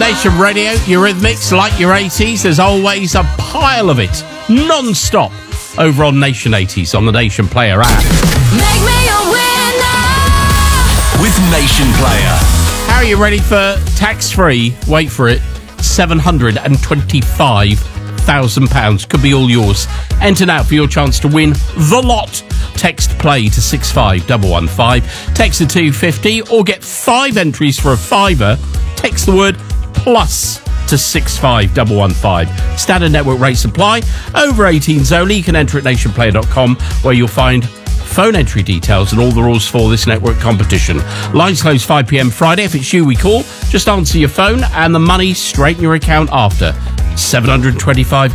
Nation Radio, Eurythmics, like your 80s. There's always a pile of it, non-stop, over on Nation 80s on the Nation Player app. Make me a winner with Nation Player. How are you ready for tax-free, wait for it, £725,000? Could be all yours. Enter now for your chance to win the lot. Text play to 65115. Text to 250 or get 5 entries for a £5. Text the word plus to 65115. Standard network rates apply. Over 18s only. You can enter at nationplayer.com where you'll find phone entry details and all the rules for this network competition. Lines close 5 p.m. Friday. If it's you we call, just answer your phone and the money straight in your account after. £725